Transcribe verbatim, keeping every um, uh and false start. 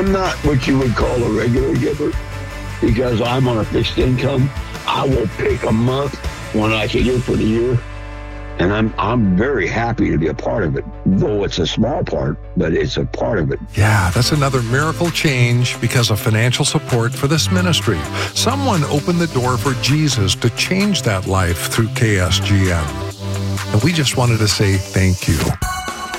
I'm not what you would call a regular giver because I'm on a fixed income. I will pick a month when I can give for the year. And I'm I'm very happy to be a part of it, though it's a small part, but it's a part of it. Yeah, that's another miracle change because of financial support for this ministry. Someone opened the door for Jesus to change that life through K S G M. And we just wanted to say thank you.